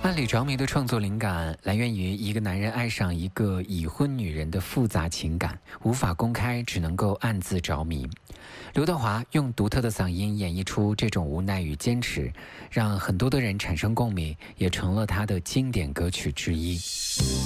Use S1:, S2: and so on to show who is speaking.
S1: 暗里着迷的创作灵感来源于一个男人爱上一个已婚女人的复杂情感，无法公开，只能够暗自着迷。刘德华用独特的嗓音演绎出这种无奈与坚持，让很多的人产生共鸣，也成了他的经典歌曲之一。